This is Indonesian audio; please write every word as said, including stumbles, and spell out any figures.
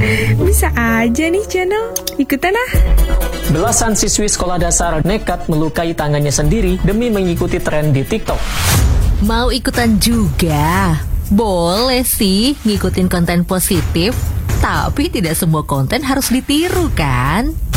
Bisa aja nih channel, ikutan ah. Belasan siswi sekolah dasar nekat melukai tangannya sendiri demi mengikuti tren di TikTok. Mau ikutan juga? Boleh sih ngikutin konten positif, tapi tidak semua konten harus ditiru kan?